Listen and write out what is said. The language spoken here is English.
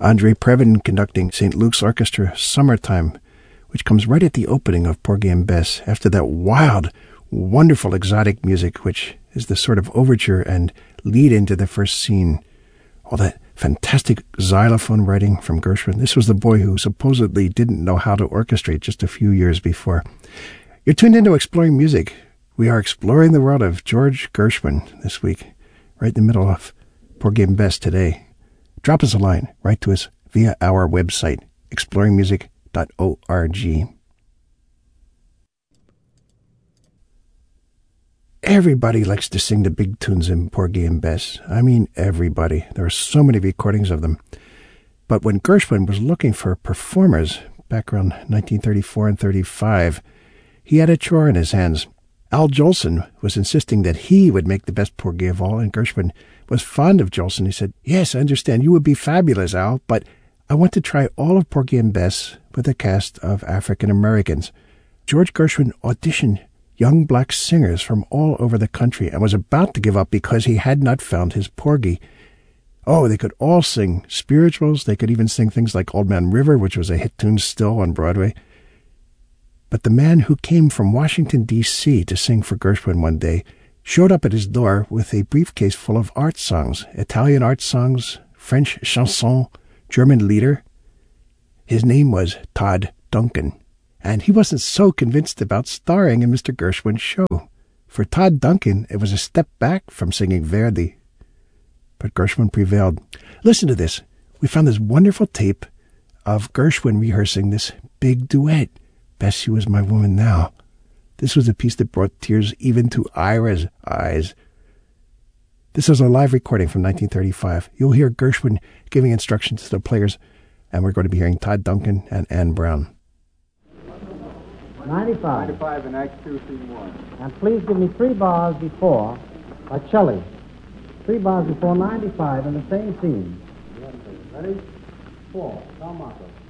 Andre Previn conducting St. Luke's Orchestra Summertime, which comes right at the opening of Porgy and Bess, after that wild, wonderful exotic music, which is the sort of overture and lead into the first scene. All that fantastic xylophone writing from Gershwin. This was the boy who supposedly didn't know how to orchestrate just a few years before. You're tuned into Exploring Music. We are exploring the world of George Gershwin this week, right in the middle of Porgy and Bess today. Drop us a line. Write to us via our website, exploringmusic.org. Everybody likes to sing the big tunes in Porgy and Bess. I mean, everybody. There are so many recordings of them. But when Gershwin was looking for performers back around 1934 and 35, he had a chore in his hands. Al Jolson was insisting that he would make the best Porgy of all, and Gershwin was fond of Jolson. He said, "Yes, I understand. You would be fabulous, Al, but I want to try all of Porgy and Bess with a cast of African Americans." George Gershwin auditioned young black singers from all over the country and was about to give up because he had not found his Porgy. Oh, they could all sing spirituals. They could even sing things like Old Man River, which was a hit tune still on Broadway. But the man who came from Washington, D.C. to sing for Gershwin one day showed up at his door with a briefcase full of art songs, Italian art songs, French chansons, German lieder. His name was Todd Duncan. And he wasn't so convinced about starring in Mr. Gershwin's show. For Todd Duncan, it was a step back from singing Verdi. But Gershwin prevailed. Listen to this. We found this wonderful tape of Gershwin rehearsing this big duet, Bess, You Is My Woman Now. This was a piece that brought tears even to Ira's eyes. This was a live recording from 1935. You'll hear Gershwin giving instructions to the players, and we're going to be hearing Todd Duncan and Ann Brown. 95. 95 in Act 2, Scene 1. And please give me 3 bars before, cello. 3 bars before 95 in the same scene. Ready? 4. Don Marco.